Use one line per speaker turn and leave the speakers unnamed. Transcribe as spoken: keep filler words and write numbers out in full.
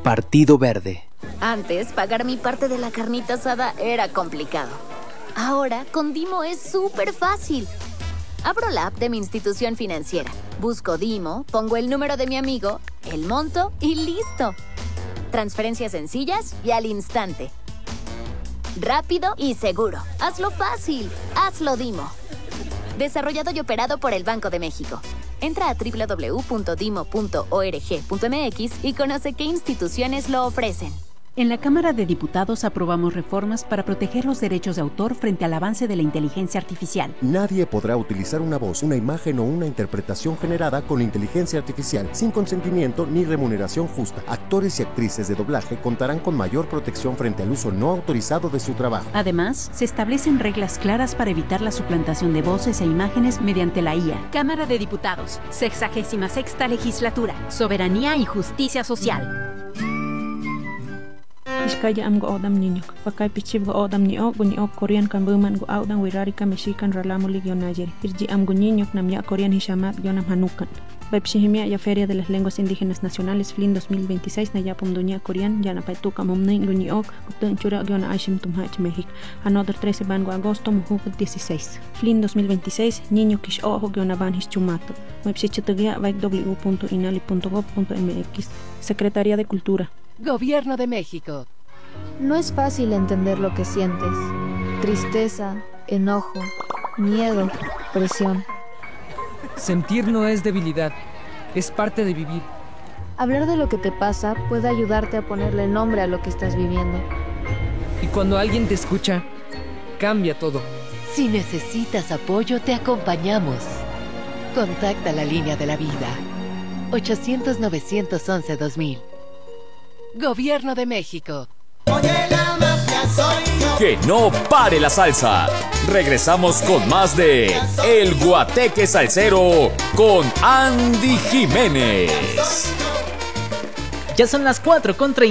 Partido Verde.
Antes, pagar mi parte de la carnita asada era complicado. Ahora, con Dimo es súper fácil. Abro la app de mi institución financiera, busco Dimo, pongo el número de mi amigo, el monto y ¡listo! Transferencias sencillas y al instante. Rápido y seguro. Hazlo fácil. Hazlo Dimo. Desarrollado y operado por el Banco de México. Entra a doble u doble u doble u punto dimo punto org punto m x y conoce qué instituciones lo ofrecen.
En la Cámara de Diputados aprobamos reformas para proteger los derechos de autor frente al avance de la inteligencia artificial.
Nadie podrá utilizar una voz, una imagen o una interpretación generada con inteligencia artificial sin consentimiento ni remuneración justa. Actores y actrices de doblaje contarán con mayor protección frente al uso no autorizado de su trabajo.
Además, se establecen reglas claras para evitar la suplantación de voces e imágenes mediante la I A. Cámara de Diputados, sexagésima sexta legislatura, soberanía y justicia social.
Iskaya am go odam ninyok pakai pichib go odam ni ok guni ok Korean kan buman go odam wirarika Mexican ralamuli gyonayer irji am go ninyok nam ya Korean hishamat gyonam hanukan Baipshihimia ya Feria de las Lenguas Indígenas Nacionales F L I N dos mil veintiséis na yapum dunya Korean yana paituka momnei guni ok gutun chura gyona aishim tumhach México another trece ban go agosto muhu dieciséis F L I N dos mil veintiséis niño kish ojo gyona ban his chumato Baipshichitugia vaik w punto inali punto gov punto m x Secretaría de Cultura.
Gobierno de México.
No es fácil entender lo que sientes. Tristeza, enojo, miedo, presión.
Sentir no es debilidad, es parte de vivir.
Hablar de lo que te pasa puede ayudarte a ponerle nombre a lo que estás viviendo.
Y cuando alguien te escucha, cambia todo.
Si necesitas apoyo, te acompañamos. Contacta la línea de la vida. ochocientos, novecientos once, dos mil. Gobierno de México.
Que no pare la salsa. Regresamos con más de El Guateque Salsero con Andy Jiménez.
Ya son las cuatro con treinta.